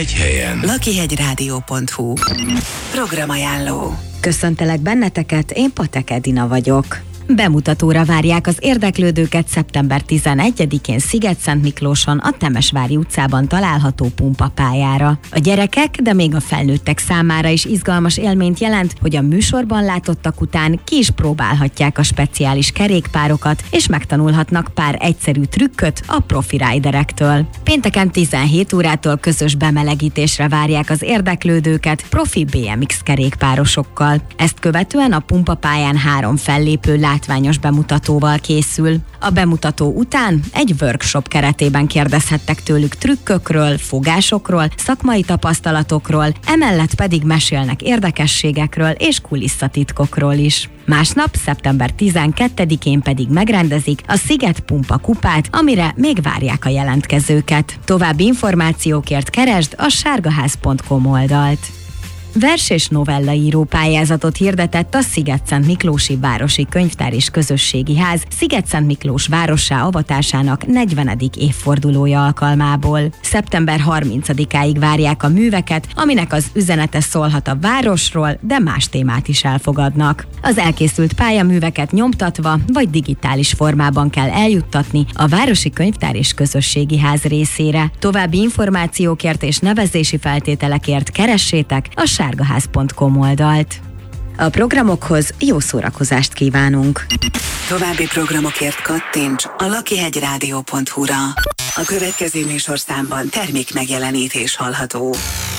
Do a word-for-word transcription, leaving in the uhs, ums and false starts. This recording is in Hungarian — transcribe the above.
Egy helyen. lakihegyrádió pont hu Programajánló. Köszöntelek benneteket, én Patek Edina vagyok. Bemutatóra várják az érdeklődőket szeptember tizenegyedikén Szigetszentmiklóson a Temesvári utcában található pumpapályára. A gyerekek, de még a felnőttek számára is izgalmas élményt jelent, hogy a műsorban látottak után ki is próbálhatják a speciális kerékpárokat, és megtanulhatnak pár egyszerű trükköt a profi riderektől. Pénteken tizenhét órától közös bemelegítésre várják az érdeklődőket profi bé em iksz kerékpárosokkal. Ezt követően a pumpapályán három fellépő látványos bemutatóval készül. A bemutató után egy workshop keretében kérdezhettek tőlük trükkökről, fogásokról, szakmai tapasztalatokról, emellett pedig mesélnek érdekességekről és kulisszatitkokról is. Másnap, szeptember tizenkettedikén pedig megrendezik a Sziget Pumpa kupát, amire még várják a jelentkezőket. További információkért keresd a sárgaház pont com oldalt. Vers- és novellaíró pályázatot hirdetett a Szigetszentmiklósi Városi Könyvtár és Közösségi Ház Szigetszentmiklós várossá avatásának negyvenedik évfordulója alkalmából. szeptember harmincadikáig várják a műveket, aminek az üzenete szólhat a városról, de más témát is elfogadnak. Az elkészült pályaműveket nyomtatva vagy digitális formában kell eljuttatni a Városi Könyvtár és Közösségi Ház részére. További információkért és nevezési feltételekért keressétek a sárgaház pont com oldalt. A programokhoz jó szórakozást kívánunk! További programokért kattints a lakihegyrádió pont hu-ra. A következő műsorszámban termék megjelenítés hallható.